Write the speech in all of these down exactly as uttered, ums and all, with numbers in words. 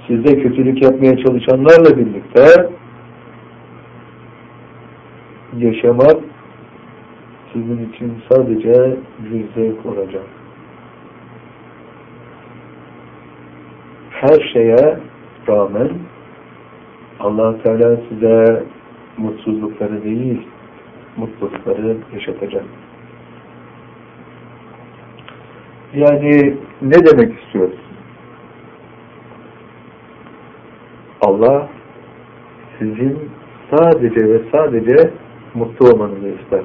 sizde kötülük yapmaya çalışanlarla birlikte yaşamak sizin için sadece bir zevk olacak. Her şeye rağmen Allah Teala size mutsuzlukları değil, mutlulukları yaşatacak. Yani ne demek istiyoruz? Allah sizin sadece ve sadece mutlu olmanızı ister.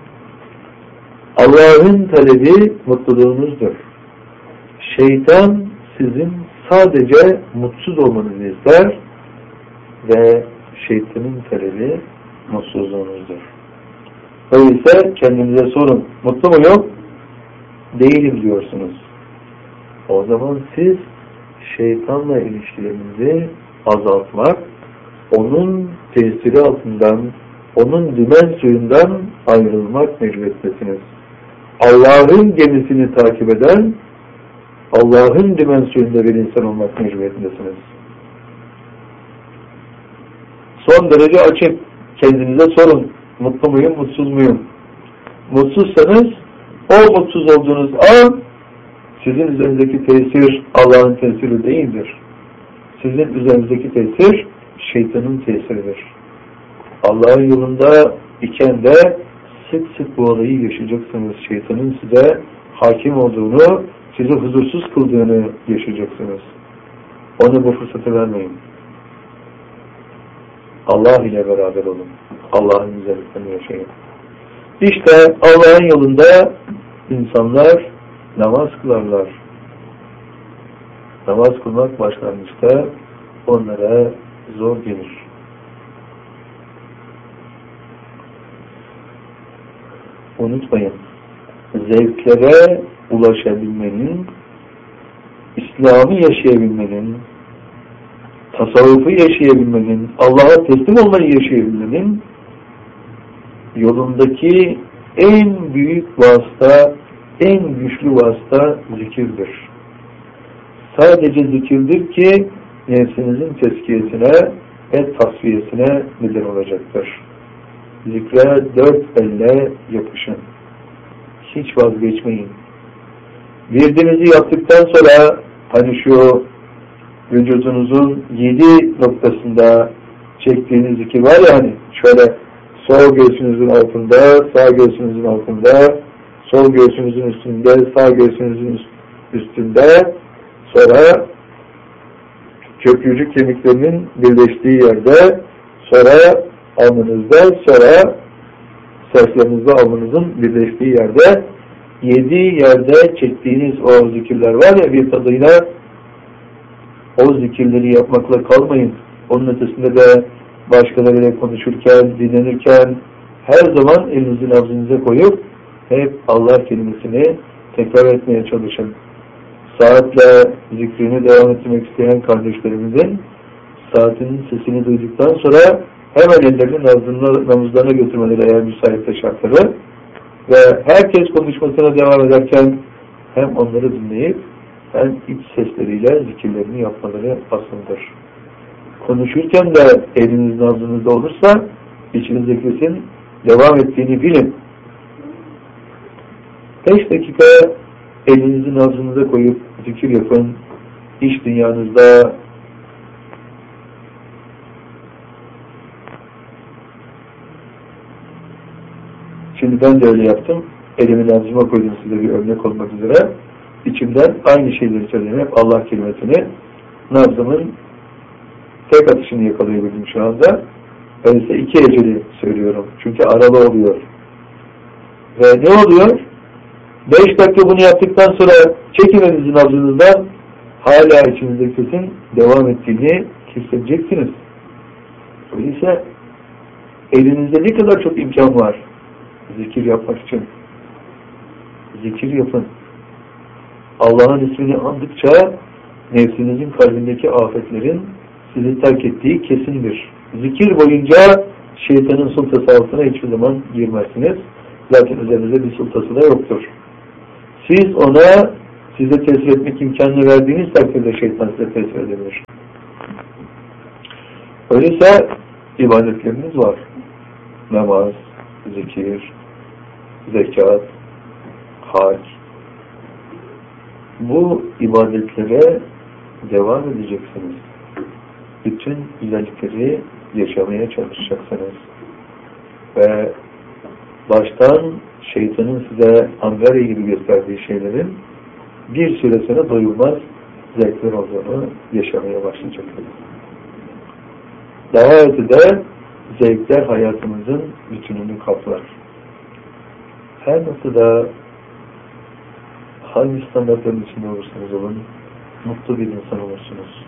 Allah'ın talebi mutluluğunuzdur. Şeytan sizin sadece mutsuz olmanızı ister ve şeytanın talebi mutsuzluğunuzdur. Öyleyse kendinize sorun. Mutlu mu yok? Değilim diyorsunuz. O zaman siz şeytanla ilişkilerinizi azaltmak, onun tesiri altından, onun dümen suyundan ayrılmak mecburiyetindesiniz. Allah'ın gemisini takip eden, Allah'ın dümen suyunda bir insan olmak mecburiyetindesiniz. Son derece açık. Kendinize sorun. Mutlu muyum, mutsuz muyum? Mutsuzsanız, o mutsuz olduğunuz an, sizin üzerindeki tesir Allah'ın tesiri değildir. Sizin üzerinizdeki tesir şeytanın tesiridir. Allah'ın yolunda iken de sık sık bu olayı yaşayacaksınız. Şeytanın size hakim olduğunu, sizi huzursuz kıldığını yaşayacaksınız. Ona bu fırsatı vermeyin. Allah ile beraber olun. Allah'ın güzelliklerini yaşayın. İşte Allah'ın yolunda insanlar namaz kılarlar. Namaz kılmak başlangıçta onlara zor gelir. Unutmayın, zevklere ulaşabilmenin, İslam'ı yaşayabilmenin, tasavvufu yaşayabilmenin, Allah'a teslim olmayı yaşayabilmenin yolundaki en büyük vasıta, en güçlü vasıta zikirdir. Sadece zikirdir ki nefsinizin tezkiyesine ve tasfiyesine neden olacaktır. Zikre dört elle yapışın. Hiç vazgeçmeyin. Virdinizi yaptıktan sonra hani şu vücudunuzun yedi noktasında çektiğiniz zikir var ya, hani şöyle sol göğsünüzün altında, sağ göğsünüzün altında, sol göğsünüzün üstünde, sağ göğsünüzün üstünde, sonra köprücük kemiklerinin birleştiği yerde, sonra alnınızda, sonra saçlarınızda alnınızın birleştiği yerde, yedi yerde çektiğiniz o zikirler var ya, bir tadıyla o zikirleri yapmakla kalmayın. Onun ötesinde de başkalarıyla konuşurken, dinlenirken her zaman elinizi nabzınıza koyup hep Allah kelimesini tekrar etmeye çalışın. Saatle zikrini devam etmek isteyen kardeşlerimizin saatinin sesini duyduktan sonra hemen ellerini nabızlarına götürmeleri eğer müsaitse şartları ve herkes konuşmasına devam ederken hem onları dinleyip hem iç sesleriyle zikirlerini yapmaları asıldır. Konuşurken de eliniz nabzınızda olursa içinizdeki sesin devam ettiğini bilin. Beş dakika elinizi nabzınıza koyup zikir yapın. İş dünyanızda şimdi ben de öyle yaptım. Elimi nabzıma koydum size bir örnek olmak üzere. İçimden aynı şeyleri söyleyeyim. Hep Allah kelimesini nabzımın tek atışını yakalayabildim şu anda. Öyleyse iki eceli söylüyorum. Çünkü aralı oluyor. Ve ne oluyor? Beş dakika bunu yaptıktan sonra çekin elinizi nabzınızdan, hala içinizdeki sesin devam ettiğini hissedeceksiniz. Öyleyse elinizde ne kadar çok imkan var zikir yapmak için. Zikir yapın. Allah'ın ismini andıkça nefsinizin kalbindeki afetlerin sizi terk ettiği kesindir. Zikir boyunca şeytanın sultası altına hiçbir zaman girmezsiniz. Zaten üzerinizde bir sultası da yoktur. Siz ona size tesir etmek imkanını verdiğiniz takdirde şeytan size tesir edebilir. Öyleyse ibadetlerimiz var. Namaz, zikir, zekat, hac. Bu ibadetlere devam edeceksiniz. Bütün güzellikleri yaşamaya çalışacaksınız. Ve baştan şeytanın size angarya gibi gösterdiği şeylerin bir süresine doyulmaz zevkler olduğunu yaşamaya başlayacaksınız. Daha ötede zevkler hayatımızın bütününü kaplar. Her nasıl da hangi standartların içinde olursanız olun, mutlu bir insan olursunuz.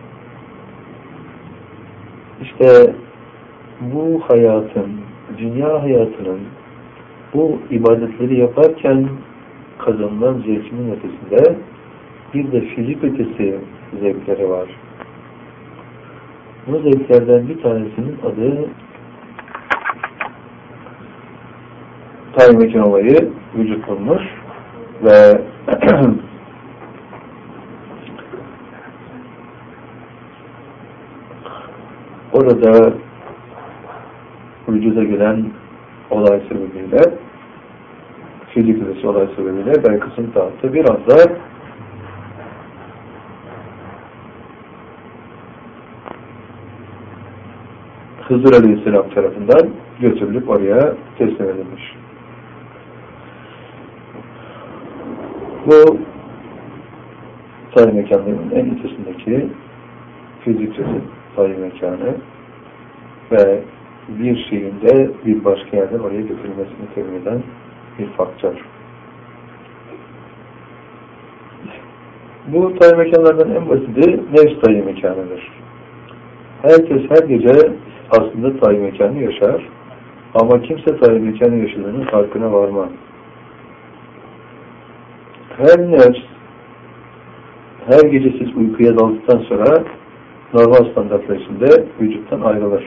İşte bu hayatın, dünya hayatının bu ibadetleri yaparken kazanılan zevkinin ötesinde bir de fizik ötesi zevkleri var. Bu zevklerden bir tanesinin adı tayin mekan olayı vücut bulmuş ve orada vücuda gelen olay sebebiyle, fizik ötesi olay sebebiyle belkısın tahtı bir anda Hızır Aleyhisselam tarafından götürülüp oraya teslim edilmiş. Bu tayin mekanlarının en ötesindeki fizik tayin mekanı ve bir şeyin de bir başka yerden oraya götürülmesini temin eden bir faktör. Bu tayin mekanlardan en basiti nefs tayin mekanıdır. Herkes her gece aslında tayin mekanı yaşar ama kimse tayin mekanı yaşadığının farkına varmaz. Her nefs her gece siz uykuya daldıktan sonra normal standartlar içinde vücuttan ayrılır.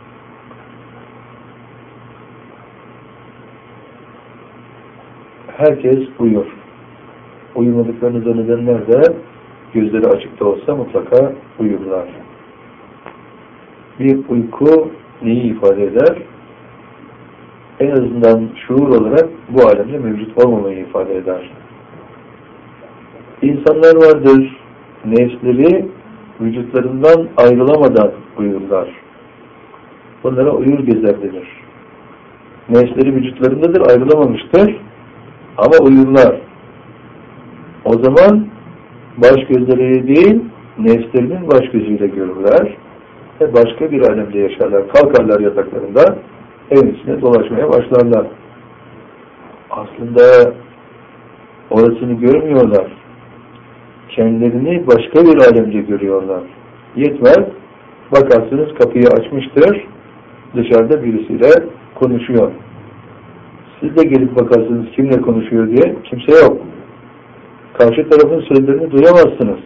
Herkes uyur. Uyumadıklarınız nedenler de gözleri açıkta olsa mutlaka uyurlar. Bir uyku neyi ifade eder? En azından şuur olarak bu alemde mevcut olmamayı ifade eder. İnsanlar vardır, nefsleri vücutlarından ayrılamadan uyurlar. Bunlara uyur gezer denir. Nefsleri vücutlarındadır, ayrılamamıştır ama uyurlar. O zaman baş gözleri değil, nefslerinin baş gözüyle görürler ve başka bir alemde yaşarlar. Kalkarlar yataklarında, evin içine dolaşmaya başlarlar. Aslında orasını görmüyorlar. Kendilerini başka bir alemde görüyorlar. Yetmez, bakarsınız kapıyı açmıştır, dışarıda birisiyle konuşuyor. Siz de gelip bakarsınız kimle konuşuyor diye, kimse yok. Karşı tarafın sözlerini duyamazsınız.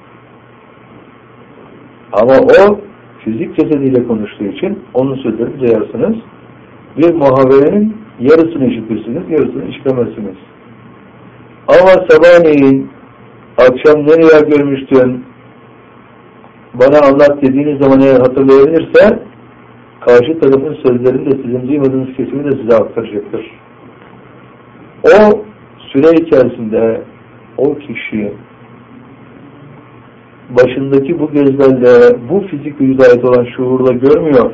Ama o, fizik cesediyle konuştuğu için onun sözlerini duyarsınız. Bir muhaberenin yarısını işitirsiniz, yarısını işitemezsiniz. Ama sabahleyin, akşam ne rüya görmüştün, bana anlat dediğiniz zaman eğer hatırlayabilirse, karşı tarafın sözlerini de sizin duymadığınız kesimi de size aktaracaktır. O süre içerisinde o kişi başındaki bu gözlerle, bu fizik vücuda ait olan şuurla görmüyor.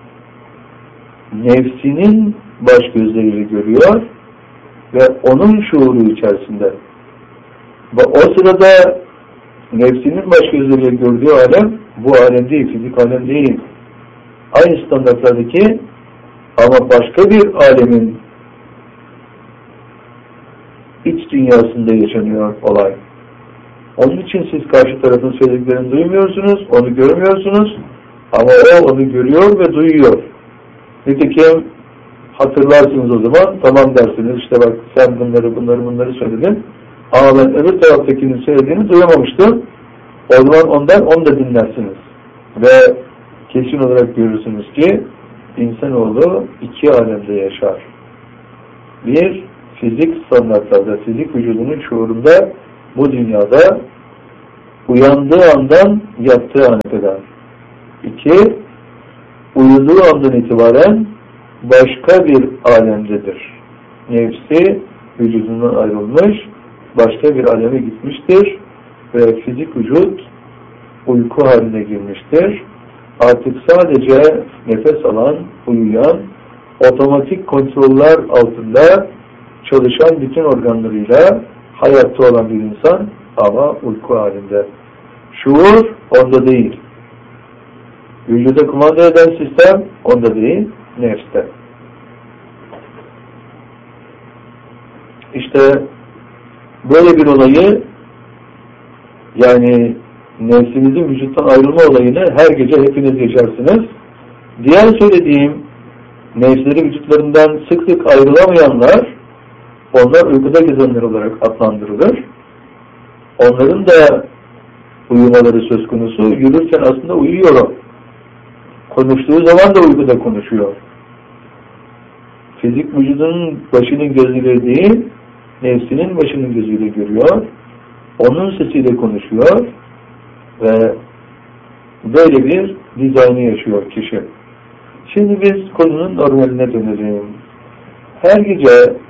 Nefsinin baş gözleriyle görüyor ve onun şuuru içerisinde. Ve o sırada nefsinin baş gözleriyle gördüğü alem bu alem değil, fizik alem değil. Aynı standartlardaki ama başka bir alemin iç dünyasında yaşanıyor olay. Onun için siz karşı tarafın söylediklerini duymuyorsunuz, onu görmüyorsunuz ama o onu görüyor ve duyuyor. Nitekim hatırlarsınız o zaman, tamam dersiniz, işte bak sen bunları bunları bunları söyledin ama ben öbür taraftakinin söylediğini duyamamıştım. O zaman ondan onu da dinlersiniz. Ve kesin olarak görürsünüz ki insanoğlu iki alemde yaşar. Bir, fizik standartlarda, fizik vücudunun şuurunda bu dünyada uyandığı andan yattığı ana kadar. İki, uyuduğu andan itibaren başka bir alemdedir. Nefsi vücudundan ayrılmış, başka bir aleme gitmiştir ve fizik vücut uyku haline girmiştir. Artık sadece nefes alan, uyuyan, otomatik kontroller altında çalışan bütün organlarıyla hayatta olan bir insan ama uyku halinde. Şuur onda değil. Vücuda kumanda eden sistem onda değil, nefste. İşte böyle bir olayı, yani nefsinizin vücuttan ayrılma olayını her gece hepiniz yaşarsınız. Diğer söylediğim nefsleri vücutlarından sık sık ayrılamayanlar, onlar uykuda gezenler olarak adlandırılır. Onların da uyumaları söz konusu. Yürürken aslında uyuyor. Konuştuğu zaman da uykuda konuşuyor. Fizik vücudunun başının gözüyle değil, nefsinin başının gözüyle görüyor. Onun sesiyle konuşuyor ve böyle bir dizaynı yaşıyor kişi. Şimdi biz konunun normaline dönelim. Her gece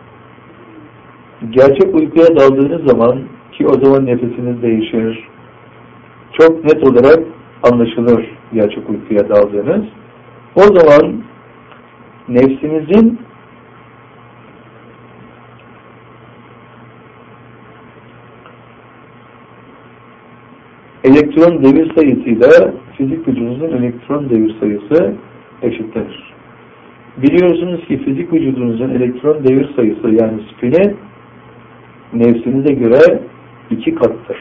gerçek uykuya daldığınız zaman, ki o zaman nefesiniz değişir, çok net olarak anlaşılır gerçek uykuya daldığınız. O zaman nefsinizin elektron devir sayısıyla fizik vücudunuzun elektron devir sayısı eşitlenir. Biliyorsunuz ki fizik vücudunuzun elektron devir sayısı, yani spini, nefsinize göre iki kattır.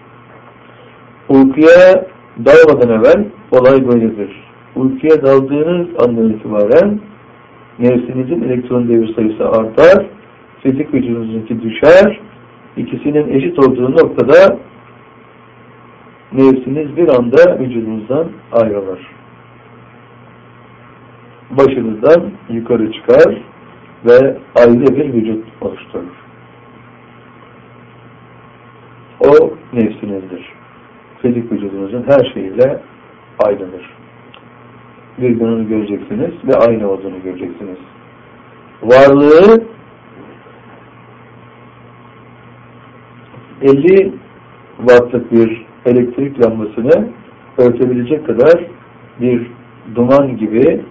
Uykuya dalmadan evvel olay böyledir. Uykuya daldığınız andan itibaren nefsinizin elektron devir sayısı artar, fizik vücudunuzunki düşer. İkisinin eşit olduğu noktada nefsiniz bir anda vücudunuzdan ayrılır. Başınızdan yukarı çıkar ve ayrı bir vücut oluşturur. O nefsinizdir. Fizik vücudunuzun her şeyiyle aynıdır. Bir gün onu göreceksiniz ve aynı olduğunu göreceksiniz. Varlığı elli wattlık bir elektrik lambasını örtebilecek kadar bir duman gibi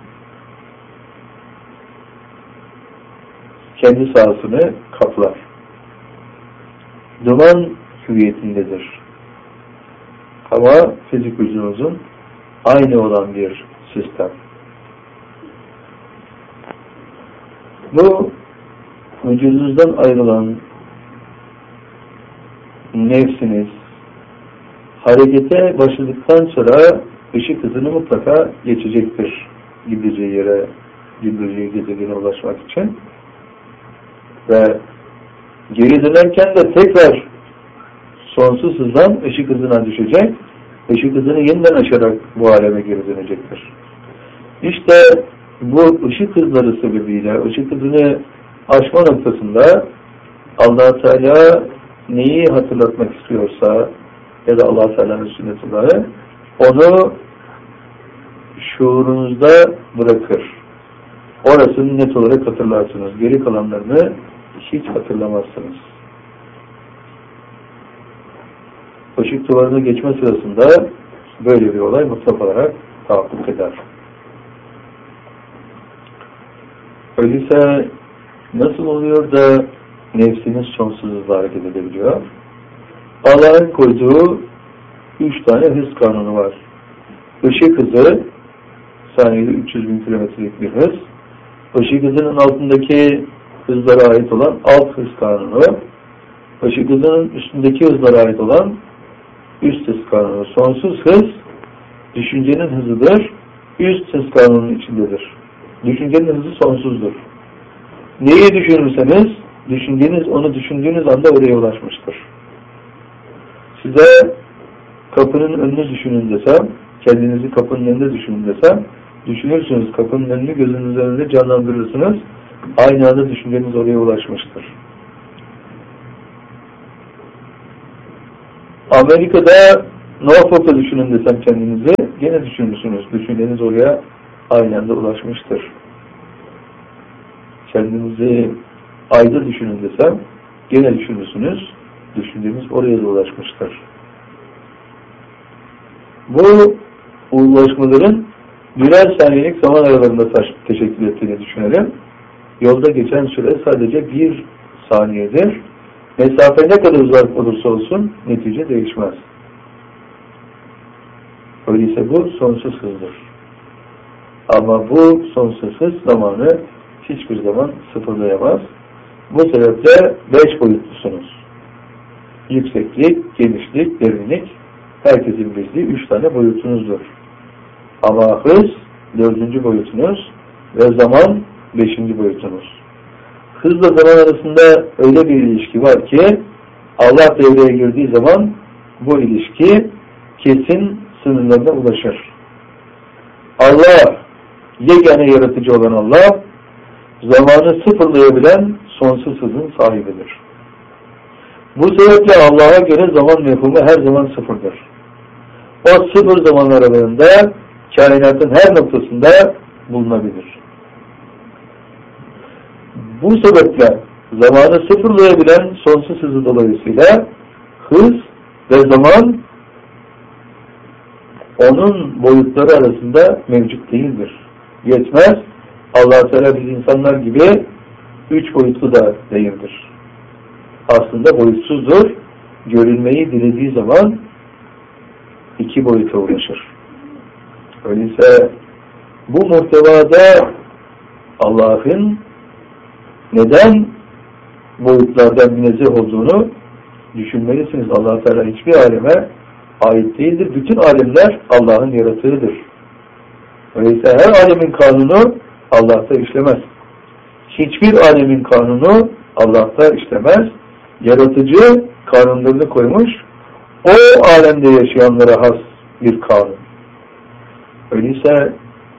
kendi sahasını kaplar. Duman hüviyetindedir. Ama fizik vücudumuzun aynı olan bir sistem. Bu vücudunuzdan ayrılan nefsiniz harekete başladıktan sonra ışık hızını mutlaka geçecektir. Gideceği yere, gideceği gezegene ulaşmak için. Ve geri dönerken de tekrar sonsuz hızdan ışık hızına düşecek. Işık hızını yeniden aşarak bu aleme geri dönecektir. İşte bu ışık hızları sebebiyle ışık hızını aşma noktasında Allah Teala neyi hatırlatmak istiyorsa ya da Allah Teala'nın sünnetullah onu şuurunuzda bırakır. Orasını net olarak hatırlarsınız. Geri kalanlarını hiç hatırlamazsınız. Işık duvarını geçme sırasında böyle bir olay mutlak olarak tahakkuk eder. Öyleyse nasıl oluyor da nefsiniz sonsuz hızla hareket edebiliyor? Allah'ın koyduğu üç tane hız kanunu var. Işık hızı saniyede üç yüz bin kilometrelik bir hız. Işık hızının altındaki hızlara ait olan alt hız kanunu. Işık hızının üstündeki hızlara ait olan üst hız kanunu. Sonsuz hız düşüncenin hızıdır. Üst hız kanunun içindedir. Düşüncenin hızı sonsuzdur. Neyi düşünürseniz düşünceniz onu düşündüğünüz anda oraya ulaşmıştır. Size kapının önünü düşünün desem, kendinizi kapının önünde düşünün desem, düşünürsünüz, kapının önünü gözünüz önünde canlandırırsınız, aynı anda düşünceniz oraya ulaşmıştır. Amerika'da Norfolk'ta düşünün desem kendinizi, gene düşünürsünüz, düşünceniz oraya aynı anda ulaşmıştır. Kendinizi ayda düşünün desem, gene düşünürsünüz, düşündüğünüz oraya da ulaşmıştır. Bu ulaşmaların birer saniyelik zaman aralarında teşekkül ettiğini düşünelim. Yolda geçen süre sadece bir saniyedir. Mesafe ne kadar uzak olursa olsun netice değişmez. Öyleyse bu sonsuz hızdır. Ama bu sonsuz hız zamanı hiçbir zaman sıfırlayamaz. Bu sebeple beş boyutlusunuz. Yükseklik, genişlik, derinlik, herkesin bildiği üç tane boyutunuzdur. Ama hız dördüncü boyutunuz ve zaman beşinci boyutunuz. Hızla zaman arasında öyle bir ilişki var ki Allah devreye girdiği zaman bu ilişki kesin sınırlarına ulaşır. Allah, yegane yaratıcı olan Allah, zamanı sıfırlayabilen sonsuz hızın sahibidir. Bu sebeple Allah'a göre zaman mefhumu her zaman sıfırdır. O sıfır zaman aralarında kainatın her noktasında bulunabilir. Bu sebeple zamanı sıfırlayabilen sonsuz hızı dolayısıyla hız ve zaman onun boyutları arasında mevcut değildir. Yetmez. Allah-u Teala biz insanlar gibi üç boyutlu da değildir. Aslında boyutsuzdur. Görülmeyi dilediği zaman iki boyuta ulaşır. Öyleyse bu muhtevada Allah'ın neden boyutlardan münezzeh olduğunu düşünmelisiniz. Allah-u Teala hiçbir aleme ait değildir. Bütün alemler Allah'ın yaratığıdır. Öyleyse her alemin kanunu Allah'ta işlemez. Hiçbir alemin kanunu Allah'ta işlemez. Yaratıcı kanunlarını koymuş, o alemde yaşayanlara has bir kanun. Öyleyse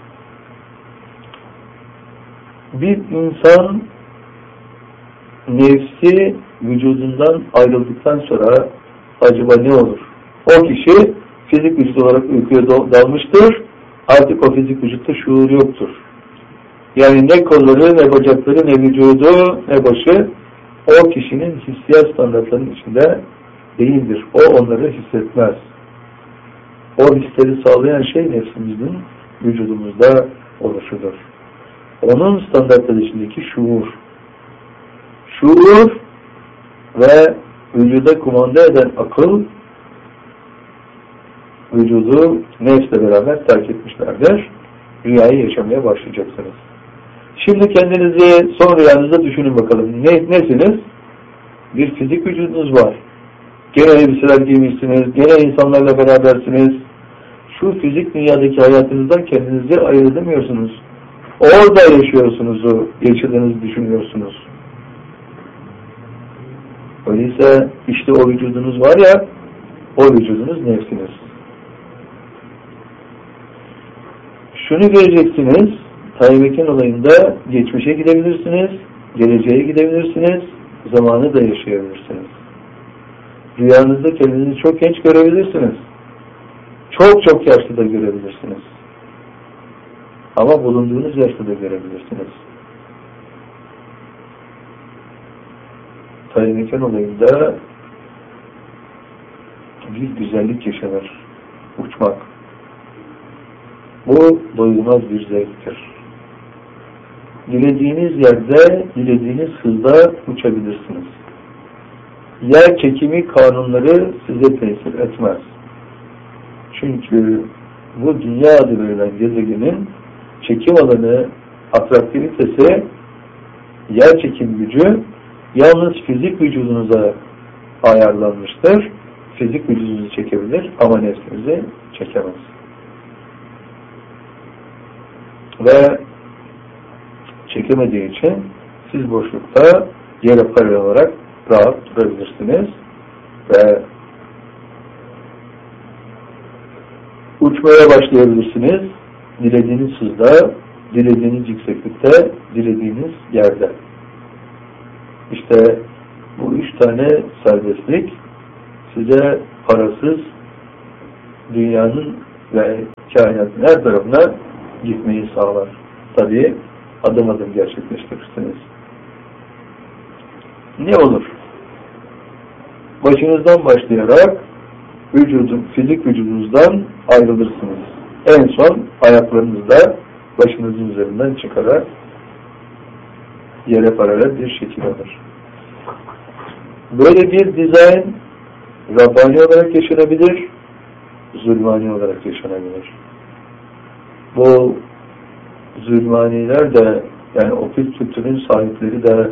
bir insan nefsi vücudundan ayrıldıktan sonra acaba ne olur? O kişi fizik vücut olarak uykuya dalmıştır. Artık o fizik vücutta şuur yoktur. Yani ne kolları, ne bacakları, ne vücudu, ne başı o kişinin hissiyat standartlarının içinde değildir. O onları hissetmez. O hisleri sağlayan şey nefsimizin vücudumuzda oluşudur. Onun standartları içindeki şuur. Şuur ve vücuda kumanda eden akıl vücudu nefsle beraber terk etmişlerdir. Rüyayı yaşamaya başlayacaksınız. Şimdi kendinizi son rüyanızda düşünün bakalım. Ne, nesiniz? Bir fizik vücudunuz var. Gene elbiseler giymişsiniz. Gene insanlarla berabersiniz. Şu fizik dünyadaki hayatınızdan kendinizi ayıramıyorsunuz. Orada yaşıyorsunuz, o yaşadığınızı düşünüyorsunuz. Öyleyse işte o vücudunuz var ya, o vücudunuz nefsiniz. Şunu göreceksiniz, Tayyip olayında geçmişe gidebilirsiniz, geleceğe gidebilirsiniz, zamanı da yaşayabilirsiniz. Rüyanızda kendinizi çok genç görebilirsiniz. Çok çok yaşlı da görebilirsiniz. Ama bulunduğunuz yaşta da görebilirsiniz. Tayyip olayında bir güzellik yaşanır. Uçmak. Bu doyulmaz bir zevktir. Dilediğiniz yerde, dilediğiniz hızda uçabilirsiniz. Yer çekimi kanunları size tesir etmez. Çünkü bu dünya adı verilen gezegenin çekim alanı, atraktivitesi, yer çekim gücü yalnız fizik vücudunuza ayarlanmıştır. Fizik vücudunuzu çekebilir ama nefsinizi çekemez. Ve çekemediği için siz boşlukta yere paralel olarak rahat durabilirsiniz ve uçmaya başlayabilirsiniz. Dilediğiniz hızda, dilediğiniz yükseklikte, dilediğiniz yerde. İşte bu üç tane serbestlik size parasız dünyanın ve kainatın her tarafına gitmeyi sağlar. Tabii adım adım gerçekleştirirsiniz. Ne olur? Başınızdan başlayarak vücudun, fizik vücudunuzdan ayrılırsınız. En son ayaklarınızda başınızın üzerinden çıkarak yere paralel bir şekil alır. Böyle bir dizayn Rabbani olarak yaşanabilir, zulmani olarak yaşanabilir. Bu zulmaniler de, yani okült kültürün sahipleri de,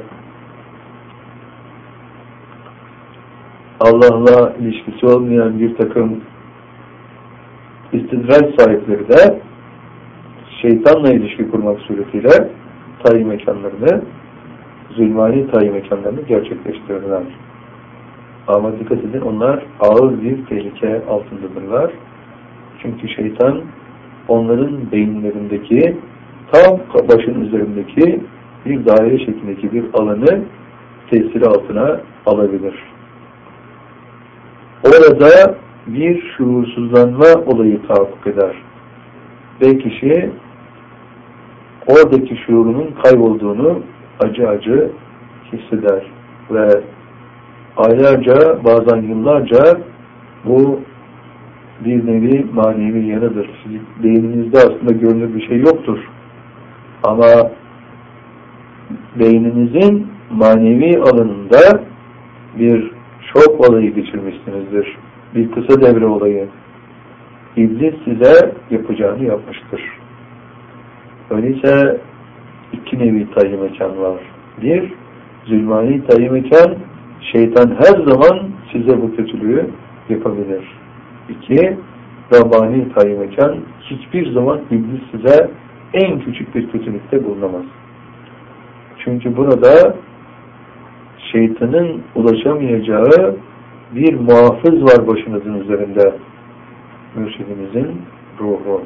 Allah'la ilişkisi olmayan bir takım istidral sahipleri de şeytanla ilişki kurmak suretiyle tayin mekanlarını, zulmani tayin mekanlarını gerçekleştirirler. Ama dikkat edin, onlar ağır bir tehlike altındadırlar. Çünkü şeytan onların beyinlerindeki, tam başın üzerindeki bir daire şeklindeki bir alanı tesiri altına alabilir. Orada bir şuursuzlanma olayı tahakkuk eder. Ve kişi oradaki şuurunun kaybolduğunu acı acı hisseder. Ve aylarca, bazen yıllarca bu bir nevi manevi yanıdır. Beyninizde aslında görünür bir şey yoktur. Ama beyninizin manevi alanında bir şok olayı geçirmişsinizdir. Bir kısa devre olayı. İblis size yapacağını yapmıştır. Öyleyse iki nevi tayin mekan var. Bir, zulmani tayin mekan, şeytan her zaman size bu kötülüğü yapabilir. İki, Rabbani tayin mekan, hiçbir zaman iblis size en küçük bir kötülükte bulunamaz. Çünkü burada şeytanın ulaşamayacağı bir muhafız var başınızın üzerinde. Mürşidimizin ruhu.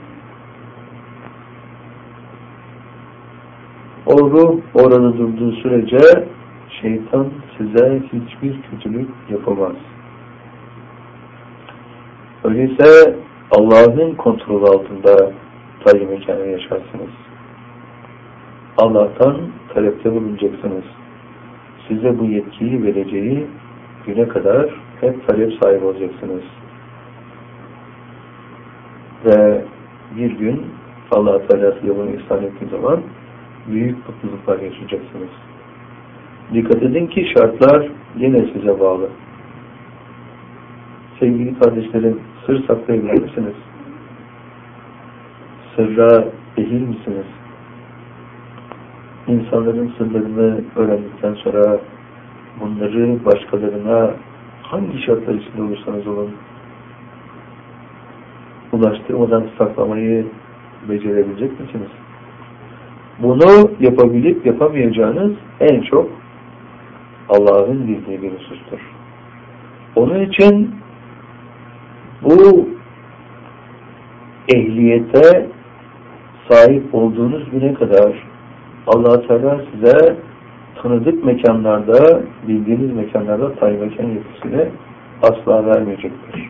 O ruh orada durduğu sürece şeytan size hiçbir kötülük yapamaz. Öyleyse Allah'ın kontrolü altında tayin mekanı yaşarsınız. Allah'tan talepte bulunacaksınız. Size bu yetkiyi vereceği güne kadar hep talep sahibi olacaksınız. Ve bir gün Allah-u Teala size bunu ihsan ettiği zaman büyük mutluluklar yaşayacaksınız. Dikkat edin ki şartlar yine size bağlı. Sevgili kardeşlerim, sır saklayabilir misiniz? Sırra ehil misiniz? İnsanların sırlarını öğrendikten sonra bunları başkalarına hangi şartlar içinde olursanız olun ulaştırmadan saklamayı becerebilecek misiniz? Bunu yapabilip yapamayacağınız en çok Allah'ın bildiği bir husustur. Onun için bu ehliyete sahip olduğunuz güne kadar Allah-u Teala size tanıdık mekanlarda, bildiğiniz mekanlarda tayin mekan yetkisini asla vermeyecektir.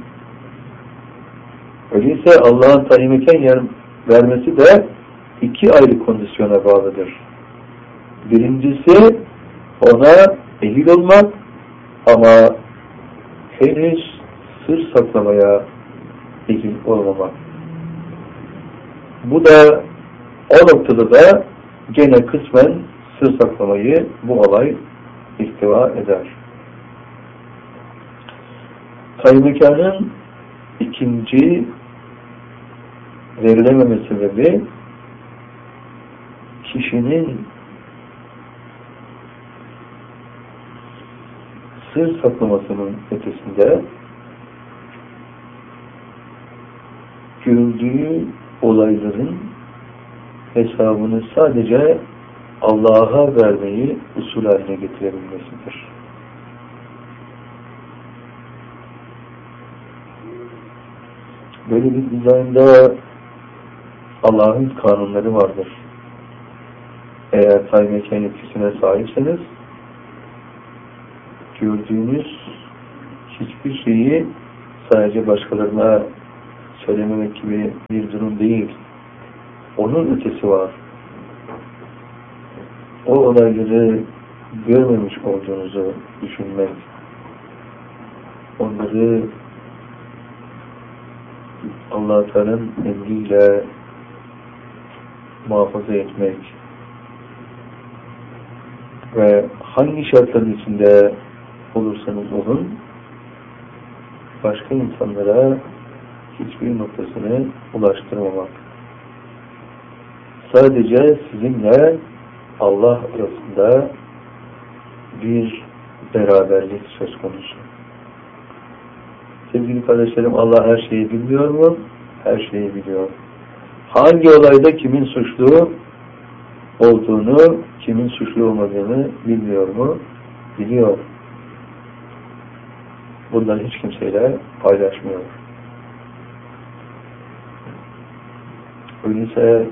Öyleyse Allah'ın tayin mekan yer vermesi de iki ayrı kondisyona bağlıdır. Birincisi ona ehil olmak ama henüz sır saklamaya ehil olmamak. Bu da o noktada da gene kısmen sır saklamayı bu olay ihtiva eder. Tayin mekanın ikinci verilememe sebebi kişinin sır saklamasının ötesinde gördüğü olayların hesabını sadece Allah'a vermeyi usul haline getirebilmesidir. Böyle bir dizaynda Allah'ın kanunları vardır. Eğer tayin mekan yetkisine sahipseniz gördüğünüz hiçbir şeyi sadece başkalarına söylememek gibi bir durum değil. onun ötesi var. O olayları görmemiş olduğunuzu düşünmek, onları Allah-u Teala'nın emriyle muhafaza etmek ve hangi şartların içinde olursanız olun, başka insanlara hiçbir noktasını ulaştırmamak. Sadece sizinle Allah arasında bir beraberlik söz konusu. Sevgili kardeşlerim, Allah her şeyi bilmiyor mu? Her şeyi biliyor. Hangi olayda kimin suçlu olduğunu, kimin suçlu olmadığını bilmiyor mu? Biliyor. Bunları hiç kimseyle paylaşmıyor. Öyleyse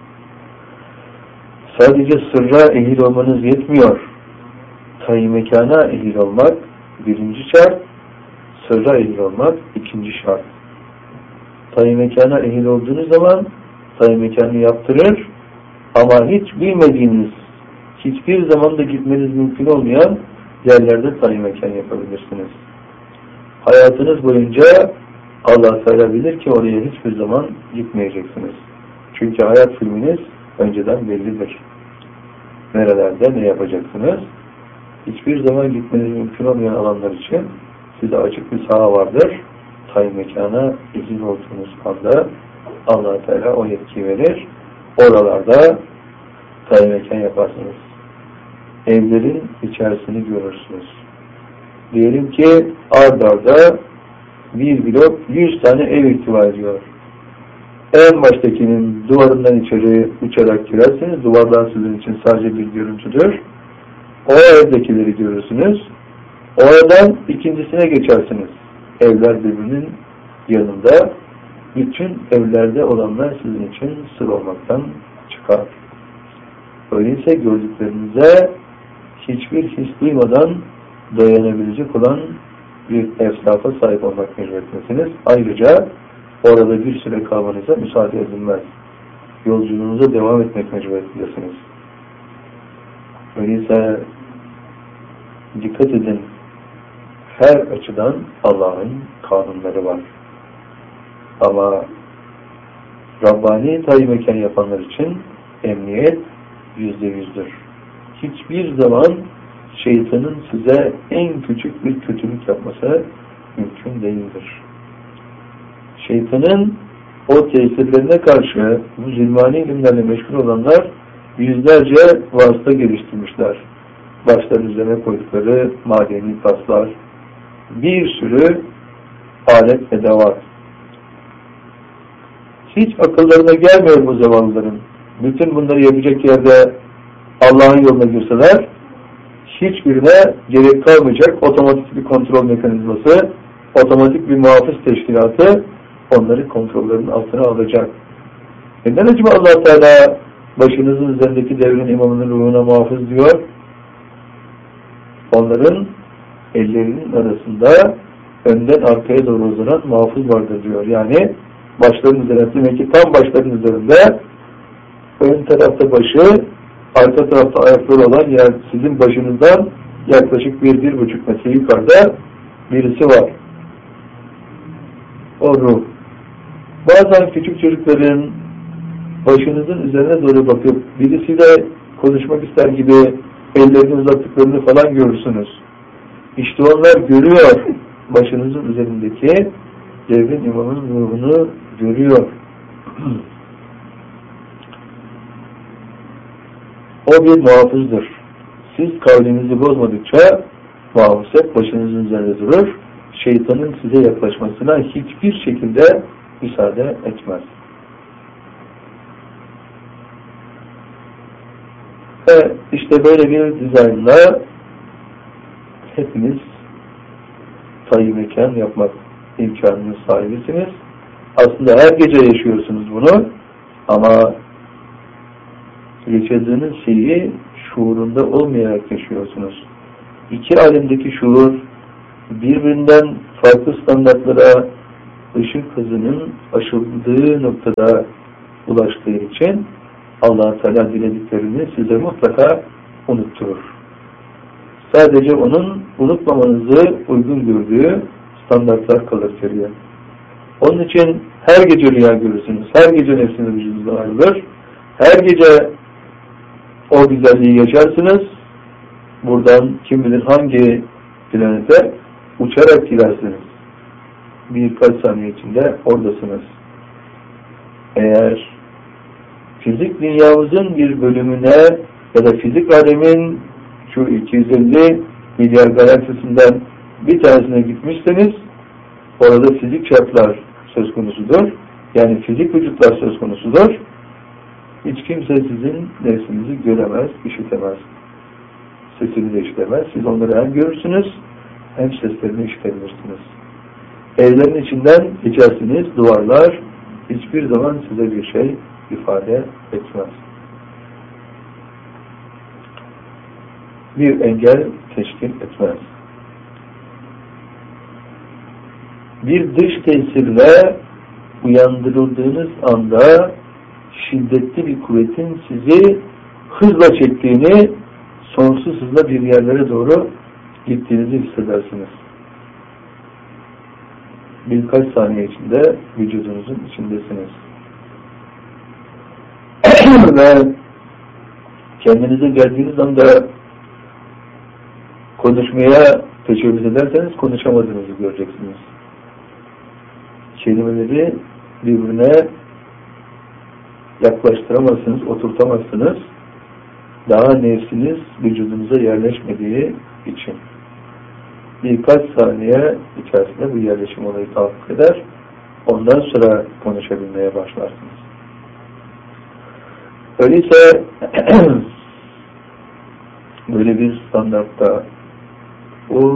sadece sırra ehil olmanız yetmiyor. Tayin mekana ehil olmak birinci şart, sırra ehil olmak ikinci şart. Tayin mekana ehil olduğunuz zaman tayin mekanı yaptırır ama hiç bilmediğiniz, hiçbir zaman da gitmeniz mümkün olmayan yerlerde tayin mekan yapabilirsiniz. Hayatınız boyunca Allah Teala bilir ki oraya hiçbir zaman gitmeyeceksiniz. Çünkü hayat filminiz önceden bellidir. Nerelerde ne yapacaksınız? Hiçbir zaman gitmeniz mümkün olmayan alanlar için size açık bir saha vardır. Tayin mekana izin olduğunuz anda Allah Teala o yetki verir. Oralarda tayin mekan yaparsınız. Evlerin içerisini görürsünüz. Diyelim ki ard arda bir blok yüz tane ev ihtiva ediyor. En baştakinin duvarından içeri uçarak girerseniz, duvarlar sizin için sadece bir görüntüdür. O evdekileri görürsünüz. Oradan ikincisine geçersiniz. Evler birbirinin yanında. Bütün evlerde olanlar sizin için sır olmaktan çıkar. Öyleyse gördüklerinize hiçbir his duymadan dayanabilecek olan bir efsafa sahip olmak mecburiyetindesiniz. Ayrıca orada bir süre kalmanıza müsaade edilmez. Yolculuğunuza devam etmek mecburiyetindesiniz. Öyleyse dikkat edin, her açıdan Allah'ın kanunları var. Ama Rabbani tayin mekan yapanlar için emniyet yüzde yüzdür. Hiçbir zaman şeytanın size en küçük bir kötülük yapması mümkün değildir. Şeytanın o tesirlerine karşı bu zilmani ilimlerle meşgul olanlar yüzlerce vasıta geliştirmişler. Başların üzerine koydukları madeni taslar, bir sürü alet edevat. Hiç akıllarına gelmiyor bu zavallıların. Bütün bunları yapacak yerde Allah'ın yoluna girseler, hiçbirine gerek kalmayacak otomatik bir kontrol mekanizması, otomatik bir muhafız teşkilatı onları kontrollerinin altına alacak. Neden acaba Allah Teala başınızın üzerindeki devrin imamının ruhuna muhafız diyor? Onların ellerinin arasında önden arkaya doğru uzanan muhafız vardır diyor. Yani başların üzerinde, demek ki tam başların üzerinde ön tarafta başı, arka tarafta ayakları olan yer sizin başınızdan yaklaşık bir, bir buçuk metre yukarıda birisi var. O ruh. Bazen küçük çocukların başınızın üzerine doğru bakıp birisiyle konuşmak ister gibi ellerini uzattıklarını falan görürsünüz. İşte onlar görüyor. Başınızın üzerindeki devrin imamının ruhunu görüyor. O bir muhafızdır. Siz kavlinizi bozmadıkça muhafız hep başınızın üzerinde durur. Şeytanın size yaklaşmasına hiçbir şekilde müsaade etmez. Ve işte böyle bir dizaynla hepiniz tayin mekan yapmak imkanının sahibisiniz. Aslında her gece yaşıyorsunuz bunu ama yaşadığınız şeyi şuurunda olmayarak yaşıyorsunuz. İki alemdeki şuur birbirinden farklı standartlara ışık hızının aşıldığı noktada ulaştığı için Allah-u Teala dilediklerini size mutlaka unutturur. Sadece onun unutmamanızı uygun gördüğü standartlar kalır geriye. Onun için her gece rüya görürsünüz. Her gece nefsiniz vücudunuzdan ayrılır. Her gece o güzelliği yaşarsınız. Buradan kim bilir hangi planete uçarak gidersiniz. Birkaç saniye içinde oradasınız. Eğer fizik dünyamızın bir bölümüne ya da fizik alemin şu iki yüz elli milyar galaksisinden bir tanesine gitmişseniz orada fizik şartlar söz konusudur. Yani fizik vücutlar söz konusudur. Hiç kimse sizin nefsinizi göremez, işitemez. Sesini de işitemez. Siz onları hem görürsünüz hem seslerini işitebilirsiniz. Evlerin içinden geçersiniz, duvarlar hiçbir zaman size bir şey ifade etmez. Bir engel teşkil etmez. Bir dış tesirle uyandırıldığınız anda şiddetli bir kuvvetin sizi hızla çektiğini, sonsuz hızla bir yerlere doğru gittiğinizi hissedersiniz. Birkaç saniye içinde vücudunuzun içindesiniz. Ve kendinize geldiğiniz anda konuşmaya teşebbüs ederseniz konuşamadığınızı göreceksiniz. Kelimeleri birbirine yaklaştıramazsınız, oturtamazsınız. Daha nefsiniz vücudunuza yerleşmediği için. Birkaç saniye içerisinde bu yerleşim olayı tahakkuk eder. Ondan sonra konuşabilmeye başlarsınız. Öyleyse böyle bir standartta bu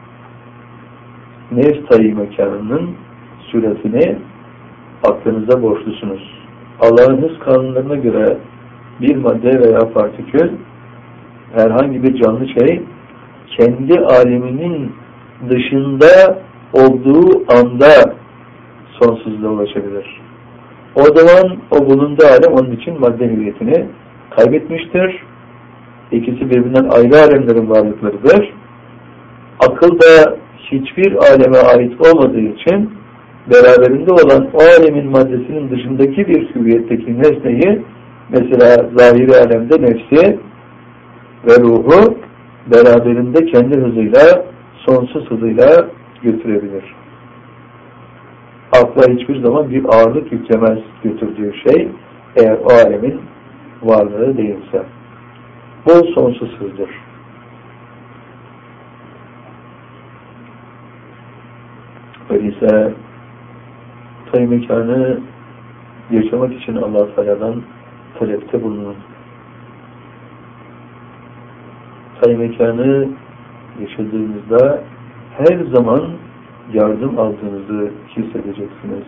nefs tayyi mekanının süratini aklınıza borçlusunuz. Allah'ın hız kanunlarına göre bir madde veya partikül herhangi bir canlı şey kendi aleminin dışında olduğu anda sonsuzluğa ulaşabilir. O zaman o bulunduğu alem onun için madde hüviyetini kaybetmiştir. İkisi birbirinden ayrı alemlerin varlıklarıdır. Akıl da hiçbir aleme ait olmadığı için beraberinde olan o alemin maddesinin dışındaki bir hüviyetteki nesneyi, mesela zahiri alemde nefsi ve ruhu beraberinde kendi hızıyla, sonsuz hızıyla götürebilir. Akla hiçbir zaman bir ağırlık yüklemez götürdüğü şey, eğer o alemin varlığı değilse. Bu sonsuz hızdır. Öyleyse tayyi mekanı yaşamak için Allah-u Teala'dan talepte bulunun. Tayyi mekanı yaşadığınızda her zaman yardım aldığınızı hissedeceksiniz.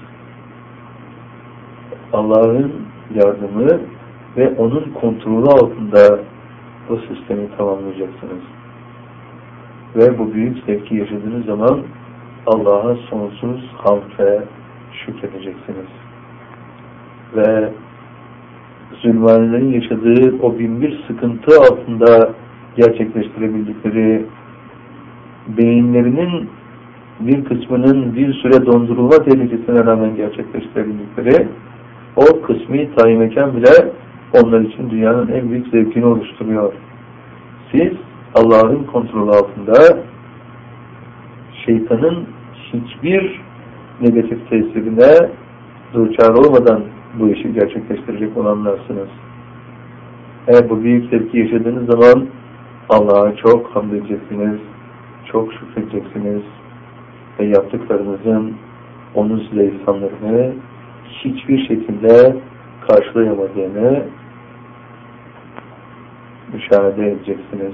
Allah'ın yardımı ve onun kontrolü altında bu sistemi tamamlayacaksınız. Ve bu büyük zevki yaşadığınız zaman Allah'a sonsuz hamd ve şükredeceksiniz. Ve zulmanilerin yaşadığı o binbir sıkıntı altında gerçekleştirebildikleri, beyinlerinin bir kısmının bir süre dondurulma tehlikesine rağmen gerçekleştirebildikleri o kısmi tayyi mekan bile onlar için dünyanın en büyük zevkini oluşturuyor. Siz Allah'ın kontrolü altında şeytanın hiçbir negatif tesirine duçar olmadan bu işi gerçekleştirecek olanlarsınız. Eğer bu büyük zevki yaşadığınız zaman Allah'a çok hamd edeceksiniz, çok şükredeceksiniz ve yaptıklarınızın onun size ihsanlarını hiçbir şekilde karşılayamadığını müşahede edeceksiniz.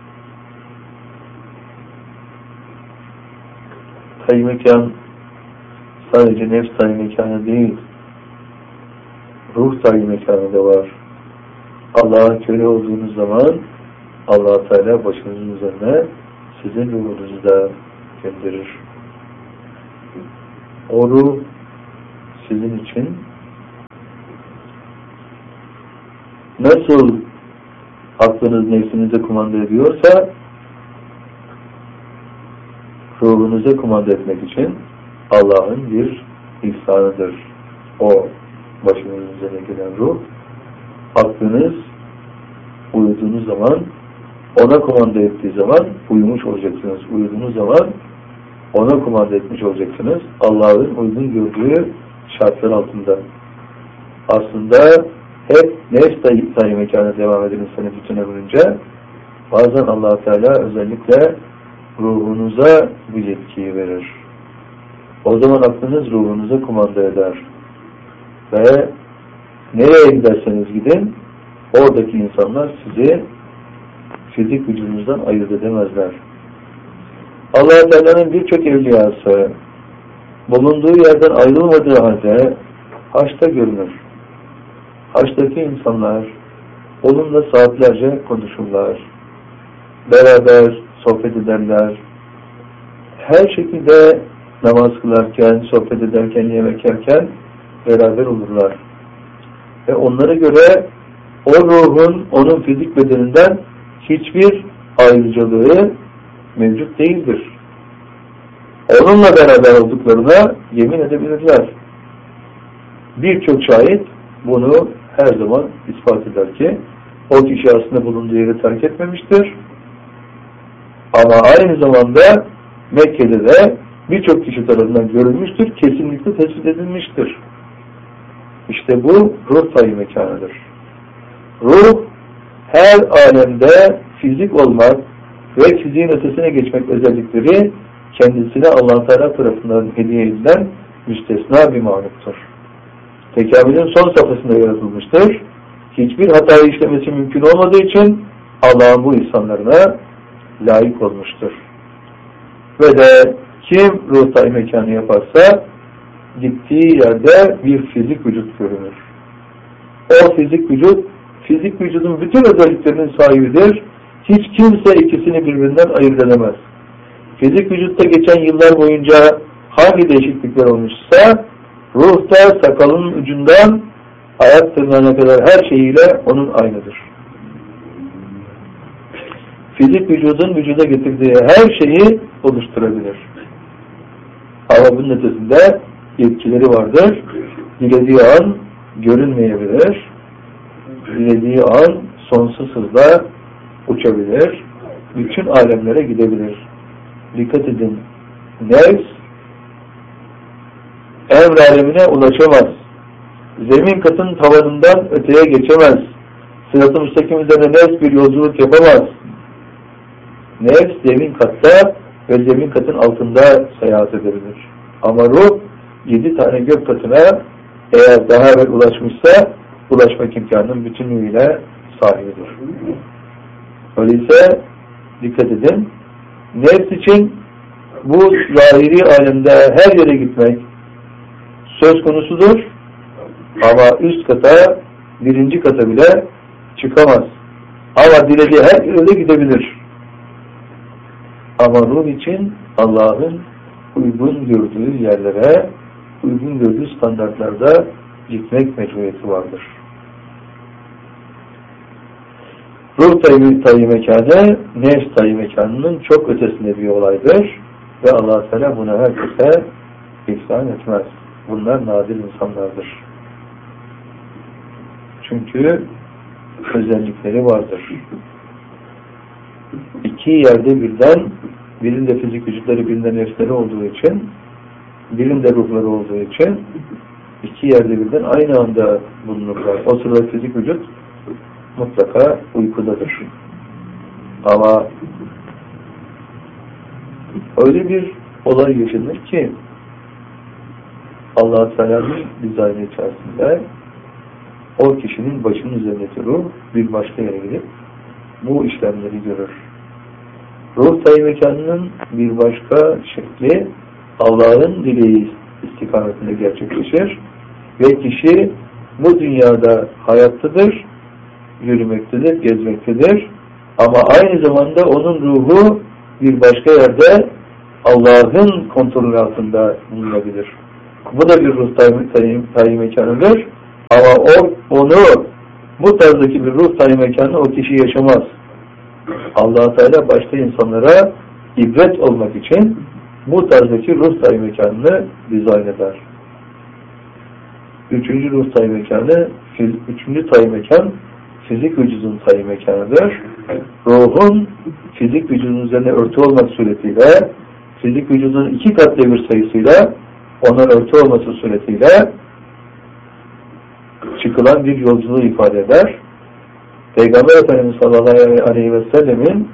Tayyi mekan sadece nefs tayyi mekanı değil, ruh tayyi mekanı da var. Allah'a köle olduğunuz zaman Allah-u Teala başınızın üzerine sizin ruhunuzu da gönderir. O ruh sizin için nasıl aklınız nefsinize kumanda ediyorsa, ruhunuza kumanda etmek için Allah'ın bir ihsanıdır. O başınızın üzerine gelen ruh, aklınız uyuduğunuz zaman, ona kumanda ettiği zaman uyumuş olacaksınız. Uyuduğunuz zaman ona kumanda etmiş olacaksınız. Allah'ın uygun gördüğü şartlar altında. Aslında hep nefs dahi mekana devam eden insanı bütün ömrünce, bazen Allah Teala özellikle ruhunuza bu yetkiyi verir. O zaman aklınız ruhunuza kumanda eder. Ve nereye giderseniz gidin, oradaki insanlar sizi fizik vücudunuzdan ayırt edemezler. Allah Teala'nın birçok evliyası bulunduğu yerden ayrılmadığı halde haçta görünür. Haçtaki insanlar onunla saatlerce konuşurlar. Beraber sohbet ederler. Her şekilde namaz kılarken, sohbet ederken, yemek yerken beraber olurlar. Ve onlara göre o ruhun onun fizik bedeninden hiçbir ayrıcalığı mevcut değildir. Onunla beraber olduklarına yemin edebilirler. Birçok şahit bunu her zaman ispat eder ki o kişi aslında bulunduğu yeri terk etmemiştir. Ama aynı zamanda Mekke'de de birçok kişi tarafından görülmüştür, kesinlikle tespit edilmiştir. İşte bu ruh tayyi mekanıdır. Ruh her alemde fizik olmak ve fiziğin ötesine geçmek özellikleri kendisine Allah Teala tarafından hediye edilen müstesna bir mahluktur. Tekamülün son safhasında yaratılmıştır. Hiçbir hatayı işlemesi mümkün olmadığı için Allah'ın bu insanlarına layık olmuştur. Ve de kim ruh tayyi mekanı yaparsa gittiği yerde bir fizik vücut görünür. O fizik vücut, fizik vücudun bütün özelliklerinin sahibidir. Hiç kimse ikisini birbirinden ayırt edemez. Fizik vücutta geçen yıllar boyunca hangi değişiklikler olmuşsa, ruhta sakalının ucundan ayak tırnağına kadar her şeyiyle onun aynıdır. Fizik vücudun vücuda getirdiği her şeyi oluşturabilir. Ama bunun ötesinde yetkileri vardır. Dilediği an görünmeyebilir. Dilediği an sonsuz hızla uçabilir. Bütün alemlere gidebilir. Dikkat edin. Nefs emr alemine ulaşamaz. Zemin katın tavanından öteye geçemez. Sırat-ı müstakim üzerine nefs bir yolculuk yapamaz. Nefs zemin katta ve zemin katın altında seyahat edebilir. Ama ruh yedi tane gök katına eğer daha evvel ulaşmışsa ulaşmak imkanının bütünlüğüyle sahibidir. Öyleyse dikkat edin. Nefs için bu zahiri alemde her yere gitmek söz konusudur. Ama üst kata, birinci kata bile çıkamaz. Ama dilediği her yere gidebilir. Ama ruh için Allah'ın uygun gördüğü yerlere, uygun gördüğü standartlarda gitmek mecburiyeti vardır. Ruh tayyi mekanı, nefs tayyi mekanının çok ötesinde bir olaydır. Ve Allah Teala buna herkese ihsan etmez. Bunlar nadir insanlardır. Çünkü özellikleri vardır. İki yerde birden, birinde fizik vücutları, birinde nefsleri olduğu için, birinde ruhları olduğu için, iki yerde birden aynı anda bulunurlar. O sırada fizik vücut mutlaka uykudadır. Ama öyle bir olay yaşanır ki Allah Teala'nın dizaynı içerisinde o kişinin başının üzerindeki ruh bir başka yere gidip bu işlemleri görür. Ruh tayyi mekanının bir başka şekli Allah'ın dileği istikametinde gerçekleşir ve kişi bu dünyada hayattadır, yürümektedir, gezmektedir ama aynı zamanda onun ruhu bir başka yerde Allah'ın kontrolü altında bulunabilir. Bu da bir ruh tayyi, tayyi, tayyi mekanıdır ama o, onu Bu tarzdaki bir ruh tayi mekanı o kişi yaşamaz. Allah Teala başta insanlara ibret olmak için bu tarzdaki ruh tayi mekanını dizayn eder. Üçüncü ruh tayi mekanı, üçüncü tayi mekan fizik vücudun tayi mekanıdır. Ruhun fizik vücudun üzerine örtü olmak suretiyle, fizik vücudun iki kat devir sayısıyla ona örtü olması suretiyle çıkılan bir yolculuğu ifade eder. Peygamber Efendimiz sallallahu aleyhi ve sellemin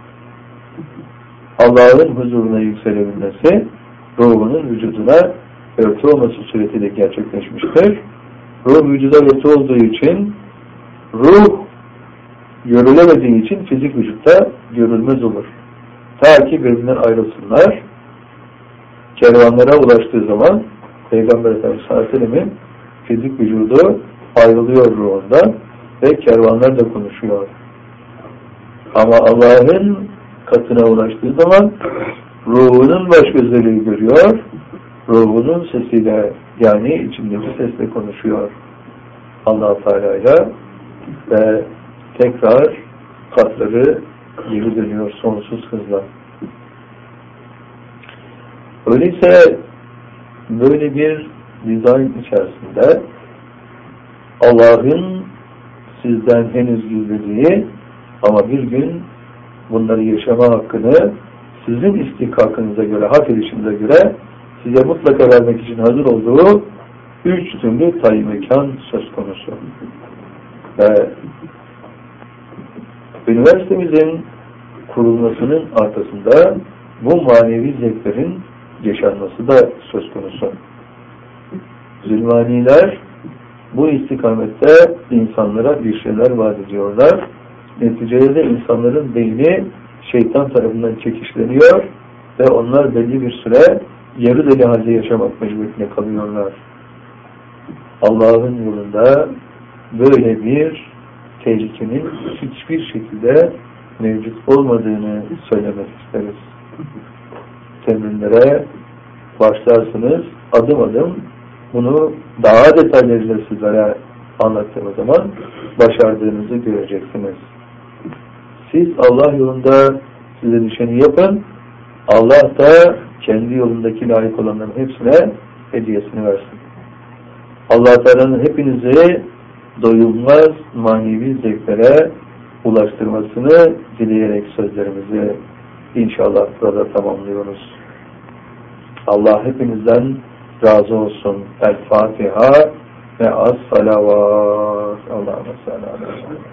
Allah'ın huzuruna yükselebilmesi ruhunun vücuduna örtü olması suretiyle gerçekleşmiştir. Ruh vücuda örtü olduğu için, ruh görülemediği için fizik vücutta görülmez olur. Ta ki birbirinden ayrılsınlar. Kervanlara ulaştığı zaman Peygamber Efendimiz sallallahu aleyhi ve sellemin fizik vücudu ayrılıyor ruhundan ve kervanlar da konuşuyor. Ama Allah'ın katına ulaştığı zaman ruhunun baş gözleri görüyor, ruhunun sesiyle, yani içindeki sesle konuşuyor Allah Teala'yla ve tekrar katları geri dönüyor sonsuz hızla. Öyleyse böyle bir dizayn içerisinde Allah'ın sizden henüz gizlediği ama bir gün bunları yaşama hakkını sizin istihkakınıza göre, hak edişinize göre size mutlaka vermek için hazır olduğu üç türlü tayi mekan söz konusu. Ve üniversitemizin kurulmasının arkasında bu manevi zevklerin yaşanması da söz konusu. Zülmaniler bu istikamette insanlara bir şeyler vaat ediyorlar. Neticede de insanların beyni şeytan tarafından çekişleniyor ve onlar belli bir süre yarı deli halde yaşamak mecburiyetine kalıyorlar. Allah'ın yolunda böyle bir tehlikenin hiçbir şekilde mevcut olmadığını söylemek isteriz. Temrinlere başlarsınız, adım adım bunu daha detaylarıyla sizlere anlattığım zaman başardığınızı göreceksiniz. Siz Allah yolunda size düşeni yapın, Allah da kendi yolundaki layık olanların hepsine hediyesini versin. Allah Teala'nın hepinizi doyulmaz manevi zevklere ulaştırmasını dileyerek sözlerimizi inşallah burada tamamlıyoruz. Allah hepinizden razı olsun. El Fatiha ve as-salavat. Allahümme salli aleyhi ve sellem.